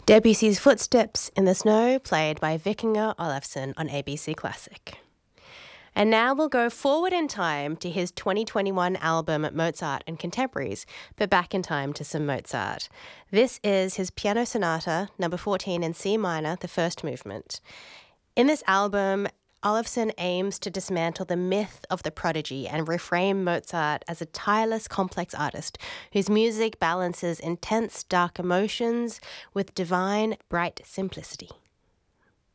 Debussy's Footsteps in the Snow, played by Vikingur Olafsson on ABC Classic. And now we'll go forward in time to his 2021 album Mozart and Contemporaries, but back in time to some Mozart. This is his Piano Sonata, number 14 in C minor, the first movement. In this album, Olafsson aims to dismantle the myth of the prodigy and reframe Mozart as a tireless, complex artist whose music balances intense, dark emotions with divine, bright simplicity.